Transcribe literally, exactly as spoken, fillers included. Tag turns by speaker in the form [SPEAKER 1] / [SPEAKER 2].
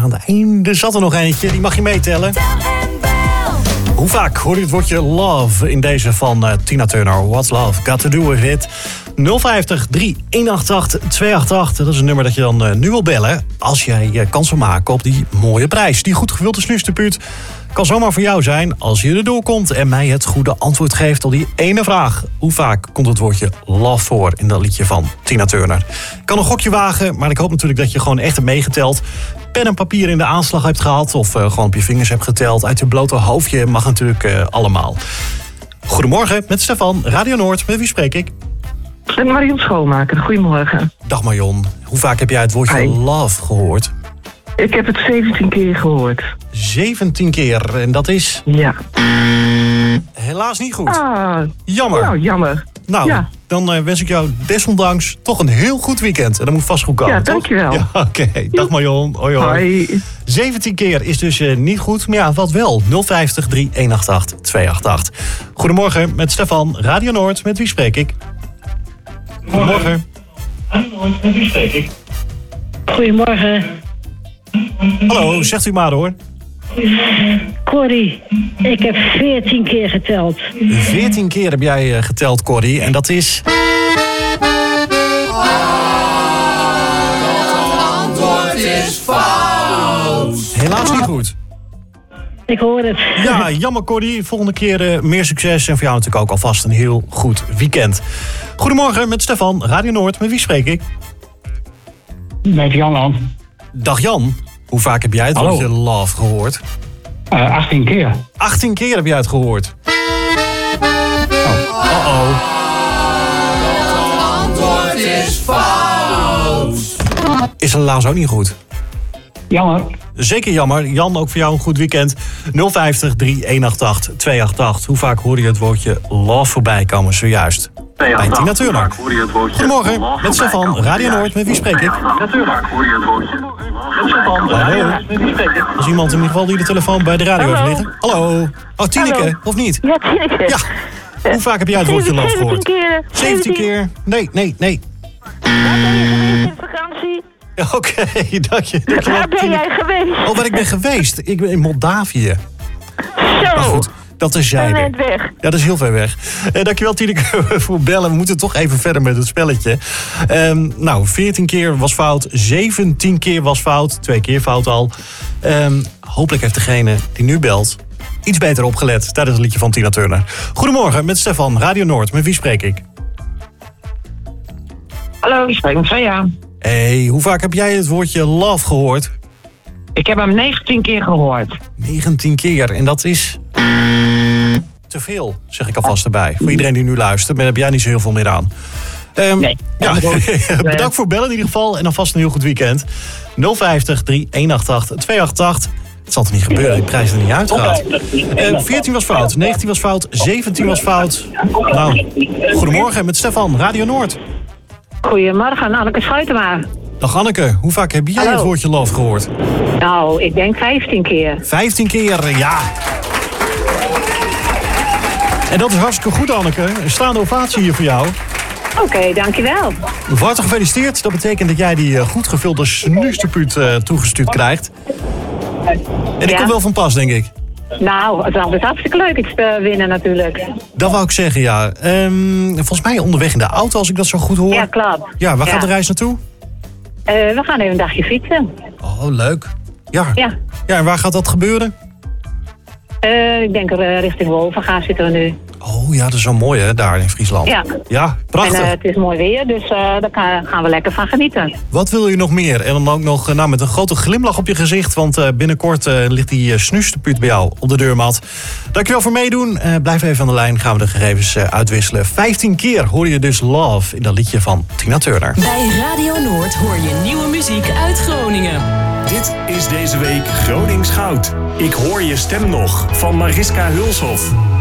[SPEAKER 1] aan het einde zat er nog eentje. Die mag je meetellen. Hoe vaak hoor je het woordje love in deze van uh, Tina Turner? What's love? Got to do with it. nul vijftig, drie eenenachttachtig, tweehonderdachtenachtig. Dat is een nummer dat je dan uh, nu wil bellen. Als jij uh, kans wil maken op die mooie prijs. Die goed gevulde snuisterpuut kan zomaar voor jou zijn als je erdoor komt en mij het goede antwoord geeft op die ene vraag. Hoe vaak komt het woordje love voor in dat liedje van Tina Turner? Ik kan een gokje wagen, maar ik hoop natuurlijk dat je gewoon echt hebt meegeteld. Pen en papier in de aanslag hebt gehad of uh, gewoon op je vingers hebt geteld. Uit je blote hoofdje mag natuurlijk uh, allemaal. Goedemorgen, met Stefan, Radio Noord. Met wie spreek ik?
[SPEAKER 2] Met Marion Schoonmaker. Goedemorgen.
[SPEAKER 1] Dag Marion. Hoe vaak heb jij het woordje
[SPEAKER 2] Hi.
[SPEAKER 1] love gehoord?
[SPEAKER 2] Ik heb het zeventien keer gehoord.
[SPEAKER 1] zeventien keer. En dat is
[SPEAKER 2] Ja.
[SPEAKER 1] helaas niet goed.
[SPEAKER 2] Ah,
[SPEAKER 1] Jammer.
[SPEAKER 2] nou, jammer.
[SPEAKER 1] Nou,
[SPEAKER 2] Ja.
[SPEAKER 1] dan uh, wens ik jou desondanks toch een heel goed weekend. En dat moet vast goed komen,
[SPEAKER 2] Ja,
[SPEAKER 1] toch?
[SPEAKER 2] dankjewel.
[SPEAKER 1] Ja, oké. Okay. Dag Marion. Hoi, hoi.
[SPEAKER 2] Hoi.
[SPEAKER 1] zeventien keer is dus uh, niet goed. Maar ja, wat wel. nul vijftig, drie eenenachttachtig, tweehonderdachtenachtig. Goedemorgen, met Stefan, Radio Noord. Met wie spreek ik? Goedemorgen.
[SPEAKER 3] Radio Noord, met wie spreek ik?
[SPEAKER 4] Goedemorgen,
[SPEAKER 1] Hallo, zegt u maar hoor.
[SPEAKER 4] Corrie. Ik heb veertien keer geteld.
[SPEAKER 1] veertien keer heb jij uh, geteld, Corrie. En dat is... Helaas niet goed.
[SPEAKER 4] Ik hoor het.
[SPEAKER 1] Ja, jammer Corrie. Volgende keer uh, meer succes. En voor jou natuurlijk ook alvast een heel goed weekend. Goedemorgen met Stefan, Radio Noord. Met wie spreek ik?
[SPEAKER 3] Met Jan aan.
[SPEAKER 1] Dag Jan. Hoe vaak heb jij het
[SPEAKER 3] Hallo.
[SPEAKER 1] woordje love gehoord?
[SPEAKER 3] Uh, achttien keer.
[SPEAKER 1] achttien keer heb jij het gehoord. Oh. Uh-oh.
[SPEAKER 5] Antwoord is fout.
[SPEAKER 1] Is helaas ook niet goed.
[SPEAKER 3] Jammer.
[SPEAKER 1] Zeker jammer. Jan, ook voor jou een goed weekend. nul vijftig, drie eenenachttachtig, tweehonderdachtenachtig. Hoe vaak hoorde je het woordje love voorbij komen zojuist? Bij Tina Turner. Goedemorgen, met Stefan, Radio Noord. Met wie spreek ik? Hallo. Er is iemand in ieder geval die de telefoon bij de radio heeft liggen. Hallo. Oh, Tineke,
[SPEAKER 6] Hallo.
[SPEAKER 1] of niet?
[SPEAKER 6] Ja, Tineke.
[SPEAKER 1] Ja. Hoe vaak heb jij het woordje love gehoord?
[SPEAKER 6] keer.
[SPEAKER 1] zeventien keer? Nee, nee, nee.
[SPEAKER 6] Waar ben je geweest in vakantie?
[SPEAKER 1] Oké, okay, dank je. Dank je wel,
[SPEAKER 6] Waar ben
[SPEAKER 1] Tineke.
[SPEAKER 6] jij geweest?
[SPEAKER 1] Oh, waar ik ben geweest? Ik ben in Moldavië.
[SPEAKER 6] Zo.
[SPEAKER 1] Maar goed, dat is
[SPEAKER 6] Ben
[SPEAKER 1] zijde.
[SPEAKER 6] net weg.
[SPEAKER 1] Ja, dat is heel ver weg. Eh, dankjewel Tineke voor bellen. We moeten toch even verder met het spelletje. Ehm, nou, veertien keer was fout. zeventien keer was fout. Twee keer fout al. Ehm, hopelijk heeft degene die nu belt iets beter opgelet tijdens het liedje van Tina Turner. Goedemorgen, met Stefan, Radio Noord. Met wie spreek ik?
[SPEAKER 2] Hallo, ik spreek met Freya.
[SPEAKER 1] Hey, hoe vaak heb jij het woordje love gehoord?
[SPEAKER 2] Ik heb hem negentien keer gehoord.
[SPEAKER 1] negentien keer. En dat is te veel, zeg ik alvast erbij. Voor iedereen die nu luistert, maar daar heb jij niet zo heel veel meer aan. Um,
[SPEAKER 2] Nee.
[SPEAKER 1] Ja, bedankt voor bellen in ieder geval. En alvast een heel goed weekend. nul vijftig, drie eenenachttachtig, tweehonderdachtenachtig. Het zal toch niet gebeuren, die prijs er niet uitgaat. Uh, veertien was fout, negentien was fout, zeventien was fout. Nou, goedemorgen met Stefan, Radio Noord.
[SPEAKER 6] Goedemorgen, Anneke Schuitema.
[SPEAKER 1] Dag Anneke, hoe vaak heb jij
[SPEAKER 6] Hallo.
[SPEAKER 1] het woordje love gehoord?
[SPEAKER 6] Nou, ik denk vijftien keer.
[SPEAKER 1] vijftien keer, ja. En dat is hartstikke goed, Anneke. Een staande ovatie hier voor jou.
[SPEAKER 6] Oké, okay, dankjewel.
[SPEAKER 1] Van harte gefeliciteerd. Dat betekent dat jij die uh, goed gevulde snuisterpuut uh, toegestuurd krijgt. En die
[SPEAKER 6] Ja.
[SPEAKER 1] komt wel van pas, denk ik.
[SPEAKER 6] Nou, het is altijd hartstikke leuk iets te winnen natuurlijk.
[SPEAKER 1] Dat wou ik zeggen, ja. Um, volgens mij onderweg in de auto, als ik dat zo goed hoor.
[SPEAKER 6] Ja, klopt.
[SPEAKER 1] Ja, waar
[SPEAKER 6] Ja.
[SPEAKER 1] gaat de reis naartoe?
[SPEAKER 6] Uh, we gaan even een dagje fietsen.
[SPEAKER 1] Oh, leuk. Ja.
[SPEAKER 6] Ja.
[SPEAKER 1] Ja, en waar gaat dat gebeuren?
[SPEAKER 6] Uh, ik denk uh, richting Wolvenga zitten we nu.
[SPEAKER 1] Oh ja, dat is zo mooi hè, daar in Friesland.
[SPEAKER 6] Ja.
[SPEAKER 1] Ja, prachtig.
[SPEAKER 6] En uh, het is mooi weer, dus uh, daar kan- gaan we lekker van genieten.
[SPEAKER 1] Wat wil je nog meer? En dan ook nog nou, met een grote glimlach op je gezicht. Want uh, binnenkort uh, ligt die uh, snuisterpuut bij jou op de deurmat. Dankjewel voor meedoen. Uh, blijf even aan de lijn, gaan we de gegevens uh, uitwisselen. vijftien keer hoor je dus Love in dat liedje van Tina Turner.
[SPEAKER 7] Bij Radio Noord hoor je nieuwe muziek uit Groningen.
[SPEAKER 8] Dit is deze week Gronings Goud. Ik hoor je stem nog van Mariska Hulshoff.